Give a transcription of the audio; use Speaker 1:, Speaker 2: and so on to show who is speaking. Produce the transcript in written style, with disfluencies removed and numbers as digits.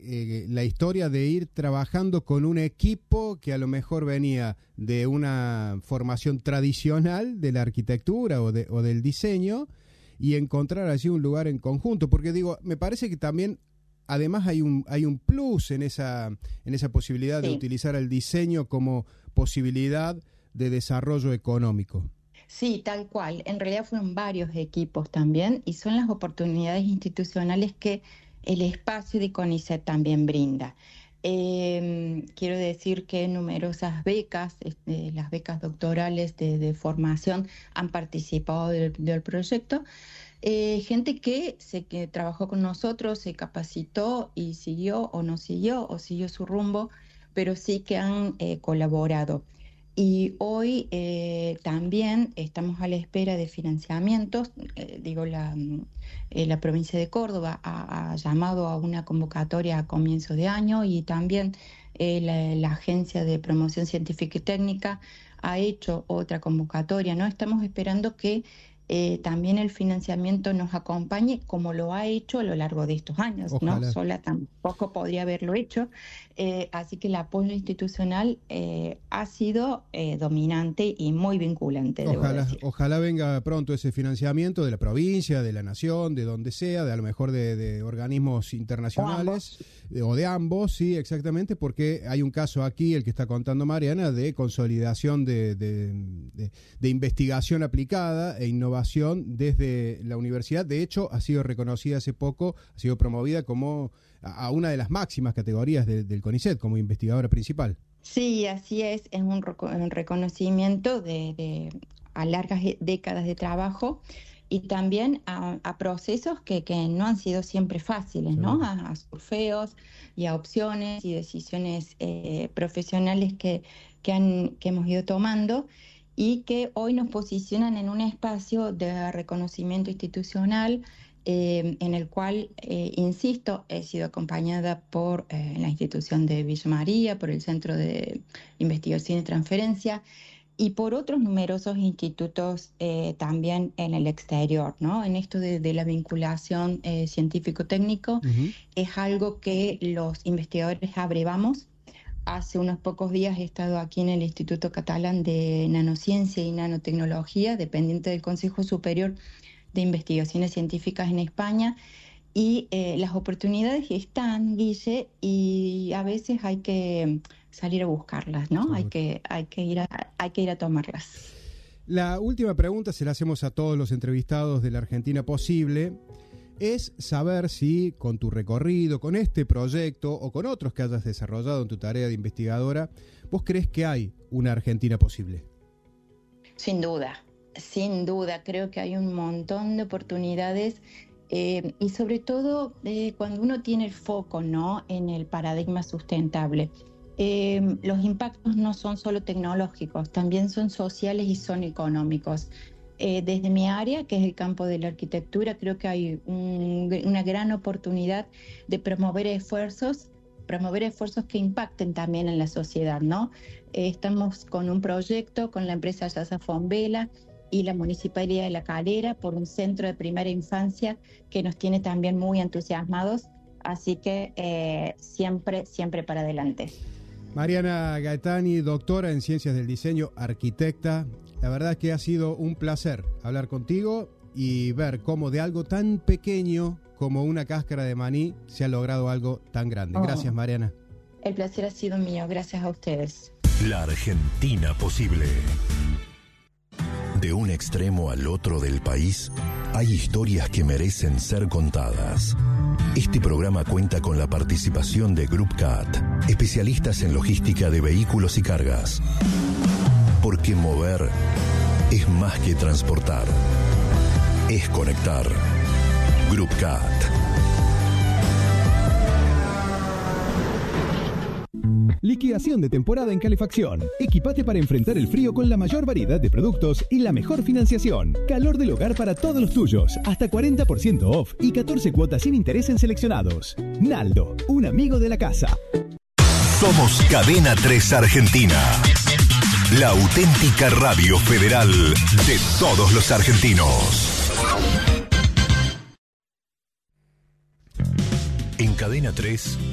Speaker 1: la historia de ir trabajando con un equipo que a lo mejor venía de una formación tradicional de la arquitectura o del diseño y encontrar allí un lugar en conjunto, porque digo, me parece que también además hay un plus en esa posibilidad de utilizar el diseño como posibilidad de desarrollo económico.
Speaker 2: Sí, tal cual. En realidad fueron varios equipos también y son las oportunidades institucionales que el espacio de CONICET también brinda. Quiero decir que numerosas becas, las becas doctorales de formación han participado del proyecto. Gente que trabajó con nosotros, se capacitó y siguió o siguió su rumbo, pero sí que han colaborado. Y hoy también estamos a la espera de financiamientos. La provincia de Córdoba ha llamado a una convocatoria a comienzo de año y también la Agencia de Promoción Científica y Técnica ha hecho otra convocatoria, ¿no? Estamos esperando que también el financiamiento nos acompañe como lo ha hecho a lo largo de estos años. Ojalá. ¿No? Sola tampoco podría haberlo hecho. Así que el apoyo institucional ha sido dominante y muy vinculante.
Speaker 1: Ojalá venga pronto ese financiamiento de la provincia, de la nación, de donde sea, de a lo mejor de organismos internacionales o de ambos, sí, exactamente, porque hay un caso aquí, el que está contando Mariana, de consolidación de investigación aplicada e innovación desde la universidad. De hecho, ha sido reconocida hace poco, ha sido promovida como a una de las máximas categorías del CONICET, como investigadora principal.
Speaker 2: Sí, así es un reconocimiento a largas décadas de trabajo y también a procesos que no han sido siempre fáciles, sí. ¿No? A surfeos y a opciones y decisiones profesionales que hemos ido tomando y que hoy nos posicionan en un espacio de reconocimiento institucional en el cual, insisto, he sido acompañada por la institución de Villa María, por el Centro de Investigación y Transferencia y por otros numerosos institutos también en el exterior, ¿no? En esto de la vinculación científico-técnico, es algo que los investigadores abrevamos. Hace unos pocos días he estado aquí en el Instituto Catalán de Nanociencia y Nanotecnología, dependiente del Consejo Superior de Investigaciones Científicas en España, y las oportunidades están, Guille, y a veces hay que salir a buscarlas, ¿no? Hay que ir a tomarlas.
Speaker 1: La última pregunta se la hacemos a todos los entrevistados de la Argentina Posible. Es saber si con tu recorrido, con este proyecto o con otros que hayas desarrollado en tu tarea de investigadora, vos crees que hay una Argentina posible.
Speaker 2: Sin duda, creo que hay un montón de oportunidades y sobre todo cuando uno tiene el foco, ¿no?, en el paradigma sustentable. Los impactos no son solo tecnológicos, también son sociales y son económicos. Desde mi área, que es el campo de la arquitectura, creo que hay una gran oportunidad de promover esfuerzos que impacten también en la sociedad, ¿no? Estamos con un proyecto con la empresa Yasa Fombela y la Municipalidad de La Calera por un centro de primera infancia que nos tiene también muy entusiasmados, así que siempre para adelante.
Speaker 1: Mariana Gaetani, doctora en Ciencias del Diseño, arquitecta. La verdad es que ha sido un placer hablar contigo y ver cómo de algo tan pequeño como una cáscara de maní se ha logrado algo tan grande. Gracias, Mariana.
Speaker 2: El placer ha sido mío. Gracias a ustedes.
Speaker 3: La Argentina Posible. De un extremo al otro del país, hay historias que merecen ser contadas. Este programa cuenta con la participación de Group CAT, especialistas en logística de vehículos y cargas. Porque mover es más que transportar, es conectar. Group CAT.
Speaker 4: Liquidación de temporada en calefacción. Equipate para enfrentar el frío con la mayor variedad de productos y la mejor financiación. Calor del hogar para todos los tuyos. Hasta 40% off y 14 cuotas sin interés en seleccionados. Naldo, un amigo de la casa.
Speaker 3: Somos Cadena 3 Argentina. La auténtica radio federal de todos los argentinos. En Cadena 3